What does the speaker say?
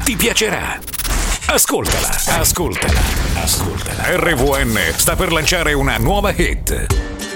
Ti piacerà. Ascoltala. RVN sta per lanciare una nuova hit.